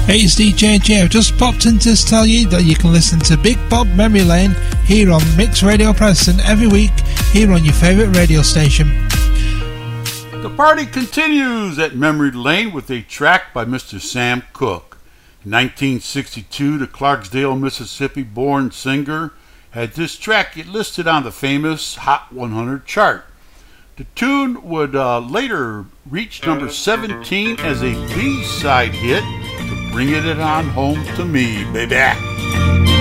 Hey, it's DJ J. I've just popped in to tell you that you can listen to Big Bob Memory Lane here on Mix Radio Preston every week here on your favourite radio station. The party continues at Memory Lane with a track by Mr. Sam Cooke. In 1962, the Clarksdale, Mississippi born singer had this track listed on the famous Hot 100 chart. The tune would later reach number 17 as a B-side hit to Bring It On Home to Me, baby.